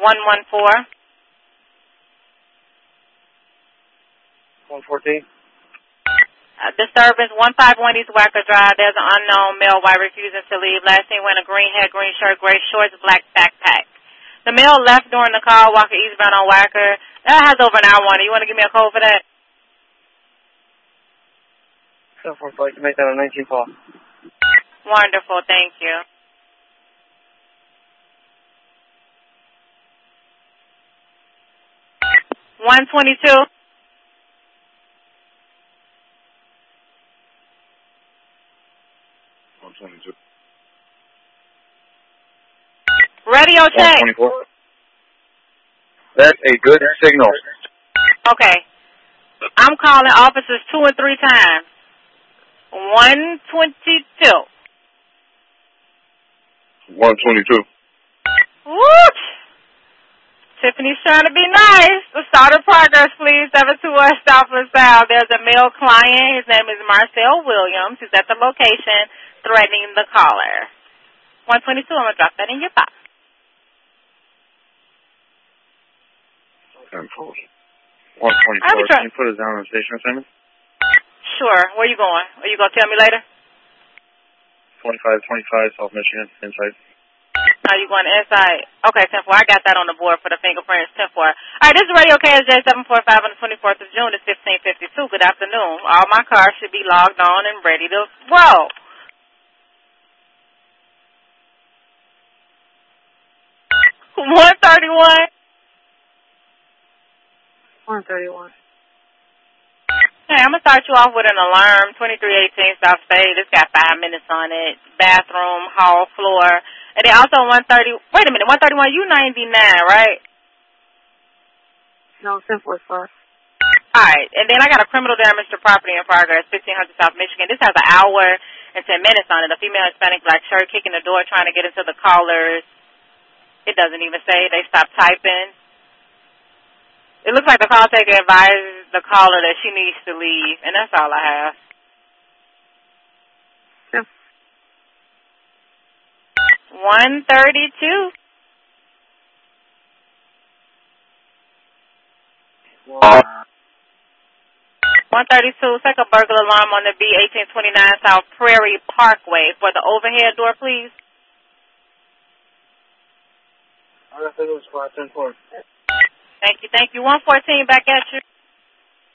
114. 114. Disturbance 151 East Wacker Drive. There's an unknown male white refusing to leave. Last seen wearing a green hat, green shirt, gray shorts, black backpack. The male left during the call, walking eastbound on Wacker. That has over an hour on it. You want to give me a code for that? 745, you can make that a 19 call. Wonderful, thank you. $122. Radio check. 124. That's a good signal. Okay. I'm calling officers 2 and 3 times. 122. 122. Woo! Tiffany's trying to be nice. Start of progress, please. 721 Southwest South. There's a male client. His name is Marcel Williams. He's at the location threatening the caller. 122. I'm going to drop that in your box. 124. Can you put us down on the station assignment? Sure. Where you going? Are you going to tell me later? 2525 South Michigan, inside. Are you going inside? Okay, 10-4. I got that on the board for the fingerprints, 10-4. All right, this is Radio KSJ 745 on the 24th of June. It's 1552. Good afternoon. All my cars should be logged on and ready to roll. $131. 131. Hey, I'm going to start you off with an alarm, 2318 South State. It's got 5 minutes on it. Bathroom, hall, floor. And then also 130, wait a minute, 131, you 99, right? No, 1045. All right, and then I got a criminal damage to property in progress, 1500 South Michigan. This has an hour and 10 minutes on it. A female Hispanic black shirt kicking the door trying to get into the callers. It doesn't even say. They stopped typing. It looks like the call taker advised the caller that she needs to leave, and that's all I have. Yeah. 132. 132. Take a burglar alarm on the B1829 South Prairie Parkway for the overhead door, please. I think it was 510-4. Thank you. 114 back at you.